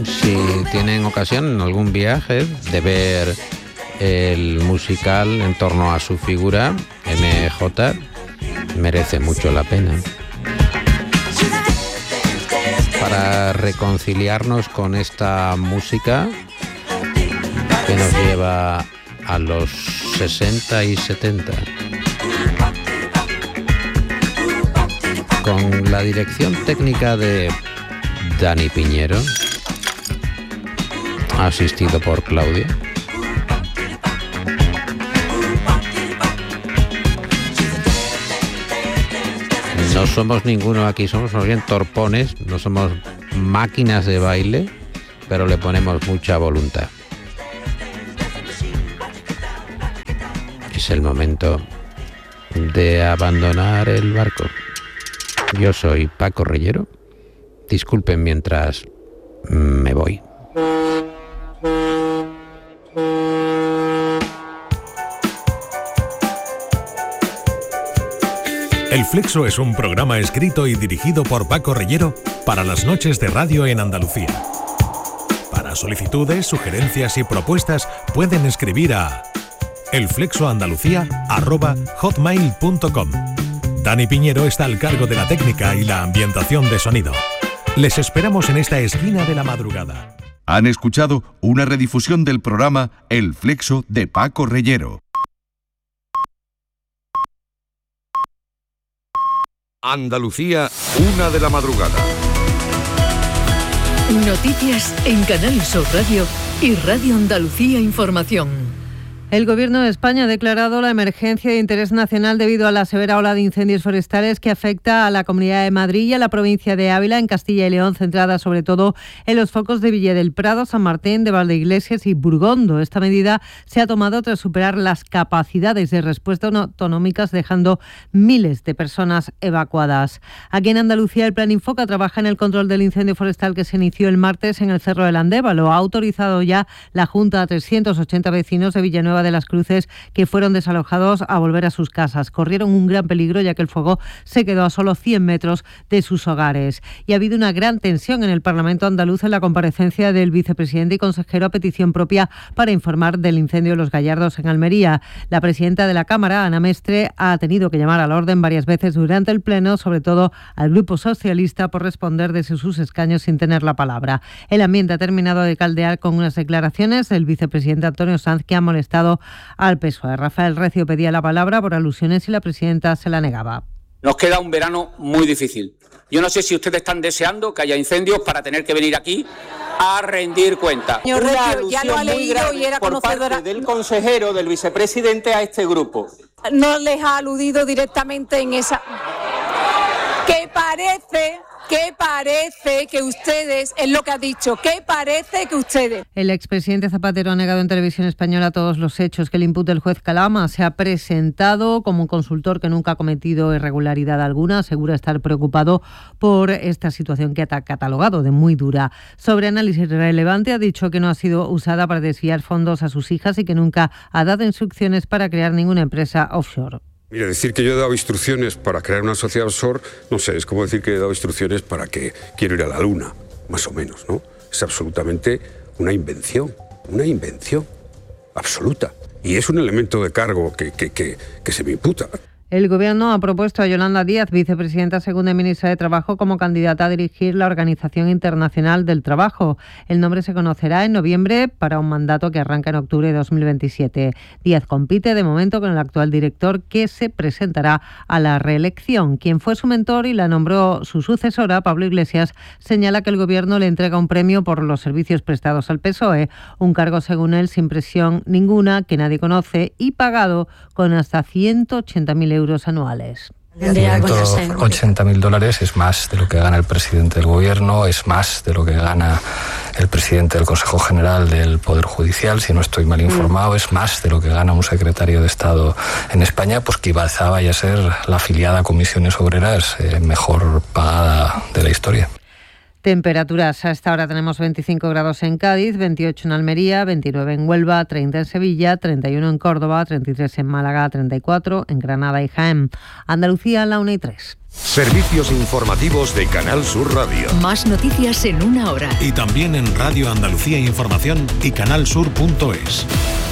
si tienen ocasión en algún viaje de ver el musical en torno a su figura, MJ, merece mucho la pena. Para reconciliarnos con esta música que nos lleva a los 60 y 70. Con la dirección técnica de Dani Piñero, asistido por Claudia. No somos ninguno aquí, somos más bien torpones, no somos máquinas de baile, pero le ponemos mucha voluntad. Es el momento de abandonar el barco. Yo soy Paco Reyero. Disculpen mientras me voy. El Flexo es un programa escrito y dirigido por Paco Reyero para las noches de radio en Andalucía. Para solicitudes, sugerencias y propuestas pueden escribir a elflexoandalucía@hotmail.com. Dani Piñero está al cargo de la técnica y la ambientación de sonido. Les esperamos en esta esquina de la madrugada. Han escuchado una redifusión del programa El Flexo de Paco Reyero. Andalucía, 1 de la madrugada. Noticias en Canal Sur Radio y Radio Andalucía Información. El Gobierno de España ha declarado la emergencia de interés nacional debido a la severa ola de incendios forestales que afecta a la Comunidad de Madrid y a la provincia de Ávila, en Castilla y León, centrada sobre todo en los focos de Villa del Prado, San Martín, de Valdeiglesias y Burgondo. Esta medida se ha tomado tras superar las capacidades de respuesta autonómicas, dejando miles de personas evacuadas. Aquí en Andalucía, el Plan Infoca trabaja en el control del incendio forestal que se inició el martes en el Cerro del Andévalo. Ha autorizado ya la Junta a 380 vecinos de Villanueva de las Cruces que fueron desalojados a volver a sus casas. Corrieron un gran peligro ya que el fuego se quedó a solo 100 metros de sus hogares. Y ha habido una gran tensión en el Parlamento andaluz en la comparecencia del vicepresidente y consejero a petición propia para informar del incendio de Los Gallardos en Almería. La presidenta de la Cámara, Ana Mestre, ha tenido que llamar al orden varias veces durante el pleno, sobre todo al Grupo Socialista, por responder desde sus escaños sin tener la palabra. El ambiente ha terminado de caldear con unas declaraciones del vicepresidente Antonio Sanz que ha molestado al PSOE. Rafael Recio pedía la palabra por alusiones y la presidenta se la negaba. Nos queda un verano muy difícil. Yo no sé si ustedes están deseando que haya incendios para tener que venir aquí a rendir cuentas. Señor Recio, ya lo ha leído y era conocedora. Por parte del consejero, del vicepresidente a este grupo. No les ha aludido directamente en esa... ¿Qué parece que ustedes, es lo que ha dicho, ¿qué parece que ustedes? El expresidente Zapatero ha negado en Televisión Española todos los hechos que le impute el juez Calama. Se ha presentado como un consultor que nunca ha cometido irregularidad alguna. Asegura estar preocupado por esta situación que ha catalogado de muy dura. Sobre análisis relevante, ha dicho que no ha sido usada para desviar fondos a sus hijas y que nunca ha dado instrucciones para crear ninguna empresa offshore. Mira, decir que yo he dado instrucciones para crear una sociedad offshore, no sé, es como decir que he dado instrucciones para que quiero ir a la luna, más o menos, ¿no? Es absolutamente una invención absoluta. Y es un elemento de cargo que se me imputa. El Gobierno ha propuesto a Yolanda Díaz, vicepresidenta segunda y ministra de Trabajo, como candidata a dirigir la Organización Internacional del Trabajo. El nombre se conocerá en noviembre para un mandato que arranca en octubre de 2027. Díaz compite de momento con el actual director, que se presentará a la reelección. Quien fue su mentor y la nombró su sucesora, Pablo Iglesias, señala que el Gobierno le entrega un premio por los servicios prestados al PSOE, un cargo según él sin presión ninguna, que nadie conoce y pagado con hasta 180.000 euros anuales. $180.000 es más de lo que gana el presidente del Gobierno, es más de lo que gana el presidente del Consejo General del Poder Judicial, si no estoy mal informado, es más de lo que gana un secretario de Estado en España, pues que quizá vaya a ser la afiliada a Comisiones Obreras mejor pagada de la historia. Temperaturas: a esta hora tenemos 25 grados en Cádiz, 28 en Almería, 29 en Huelva, 30 en Sevilla, 31 en Córdoba, 33 en Málaga, 34 en Granada y Jaén. Andalucía, la 1:03. Servicios informativos de Canal Sur Radio. Más noticias en una hora. Y también en Radio Andalucía Información y canalsur.es.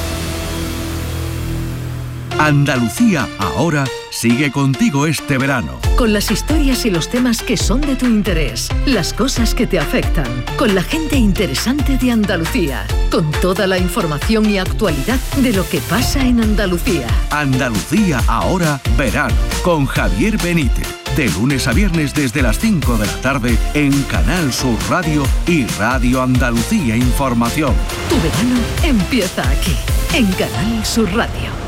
Andalucía ahora sigue contigo este verano. Con las historias y los temas que son de tu interés, las cosas que te afectan, con la gente interesante de Andalucía, con toda la información y actualidad de lo que pasa en Andalucía. Andalucía ahora verano, con Javier Benítez. De lunes a viernes desde las 5 de la tarde en Canal Sur Radio y Radio Andalucía Información. Tu verano empieza aquí, en Canal Sur Radio.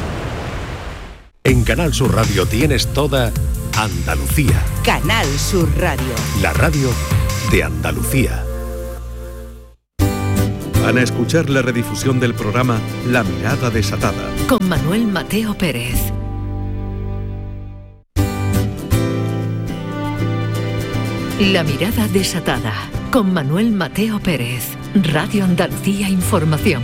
En Canal Sur Radio tienes toda Andalucía. Canal Sur Radio. La radio de Andalucía. Van a escuchar la redifusión del programa La Mirada Desatada. Con Manuel Mateo Pérez. La Mirada Desatada. Con Manuel Mateo Pérez. Radio Andalucía Información.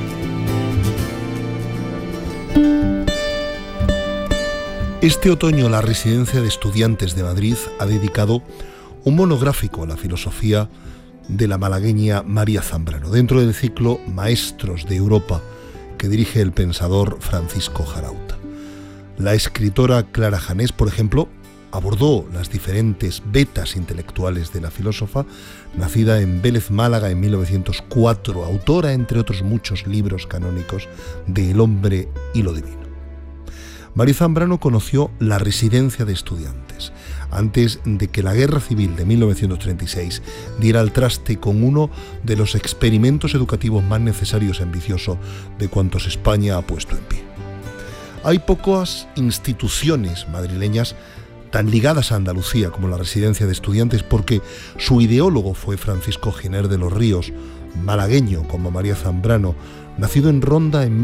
Este otoño la Residencia de Estudiantes de Madrid ha dedicado un monográfico a la filosofía de la malagueña María Zambrano, dentro del ciclo Maestros de Europa que dirige el pensador Francisco Jarauta. La escritora Clara Janés, por ejemplo, abordó las diferentes vetas intelectuales de la filósofa, nacida en Vélez, Málaga, en 1904, autora, entre otros muchos libros canónicos, de El hombre y lo divino. María Zambrano conoció la Residencia de Estudiantes antes de que la Guerra Civil de 1936 diera al traste con uno de los experimentos educativos más necesarios y ambiciosos de cuantos España ha puesto en pie. Hay pocas instituciones madrileñas tan ligadas a Andalucía como la Residencia de Estudiantes, porque su ideólogo fue Francisco Giner de los Ríos, malagueño como María Zambrano, nacido en Ronda en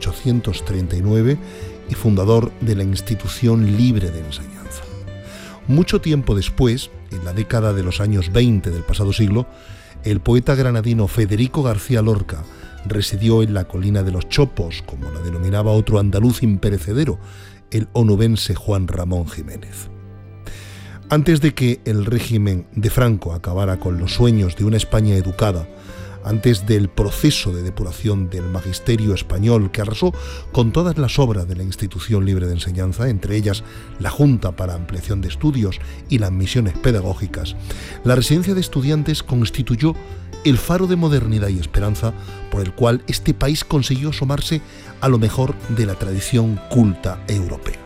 1839 y fundador de la Institución Libre de Enseñanza. Mucho tiempo después, en la década de los años 20 del pasado siglo, el poeta granadino Federico García Lorca residió en la colina de los Chopos, como la denominaba otro andaluz imperecedero, el onubense Juan Ramón Jiménez. Antes de que el régimen de Franco acabara con los sueños de una España educada, antes del proceso de depuración del magisterio español que arrasó con todas las obras de la Institución Libre de Enseñanza, entre ellas la Junta para Ampliación de Estudios y las misiones pedagógicas, la Residencia de Estudiantes constituyó el faro de modernidad y esperanza por el cual este país consiguió asomarse a lo mejor de la tradición culta europea.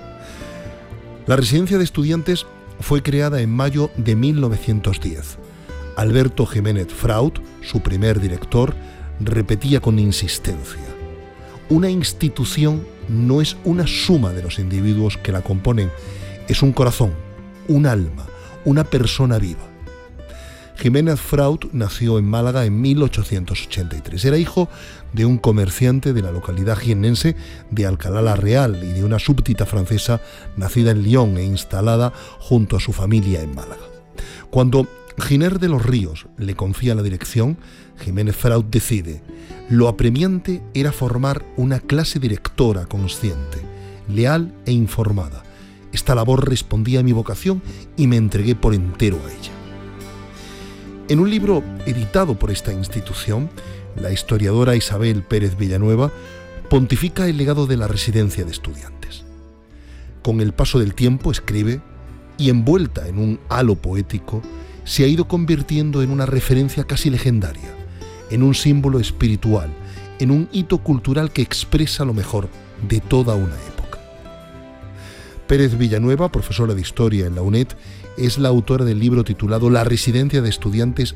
La Residencia de Estudiantes fue creada en mayo de 1910. Alberto Jiménez Fraut, su primer director, repetía con insistencia: una institución no es una suma de los individuos que la componen, es un corazón, un alma, una persona viva. Jiménez Fraut nació en Málaga en 1883. Era hijo de un comerciante de la localidad jiennense de Alcalá la Real y de una súbdita francesa nacida en Lyon e instalada junto a su familia en Málaga. Cuando Giner de los Ríos le confía la dirección, Jiménez Fraut decide: lo apremiante era formar una clase directora consciente, leal e informada. Esta labor respondía a mi vocación y me entregué por entero a ella. En un libro editado por esta institución, la historiadora Isabel Pérez Villanueva pontifica el legado de la Residencia de Estudiantes. Con el paso del tiempo, escribe, y envuelta en un halo poético, se ha ido convirtiendo en una referencia casi legendaria, en un símbolo espiritual, en un hito cultural que expresa lo mejor de toda una época. Pérez Villanueva, profesora de Historia en la UNED, es la autora del libro titulado La Residencia de Estudiantes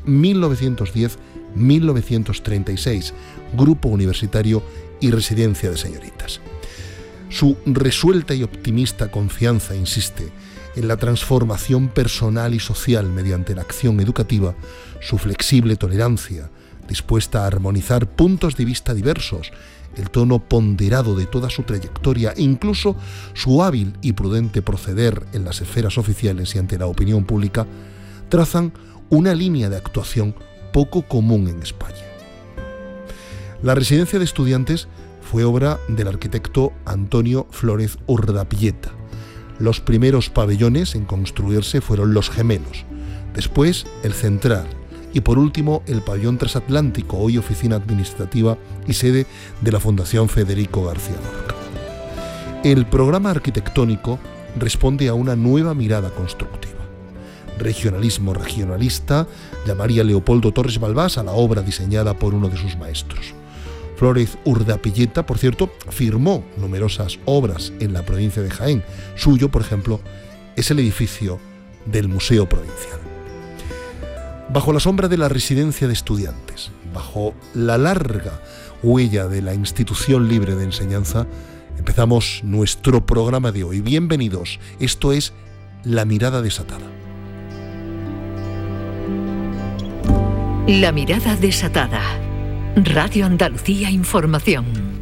1910-1936, Grupo Universitario y Residencia de Señoritas. Su resuelta y optimista confianza insiste en la transformación personal y social mediante la acción educativa, su flexible tolerancia, dispuesta a armonizar puntos de vista diversos, el tono ponderado de toda su trayectoria e incluso su hábil y prudente proceder en las esferas oficiales y ante la opinión pública, trazan una línea de actuación poco común en España. La residencia de estudiantes fue obra del arquitecto Antonio Flórez Urdapilleta. Los primeros pabellones en construirse fueron los gemelos, después el central y por último el pabellón transatlántico, hoy oficina administrativa y sede de la Fundación Federico García Lorca. El programa arquitectónico responde a una nueva mirada constructiva. Regionalismo regionalista llamaría Leopoldo Torres Balbás a la obra diseñada por uno de sus maestros. Flórez Urdapilleta, por cierto, firmó numerosas obras en la provincia de Jaén. Suyo, por ejemplo, es el edificio del Museo Provincial. Bajo la sombra de la residencia de estudiantes, bajo la larga huella de la institución libre de enseñanza, empezamos nuestro programa de hoy. Bienvenidos, esto es La Mirada Desatada. La Mirada Desatada. Radio Andalucía Información.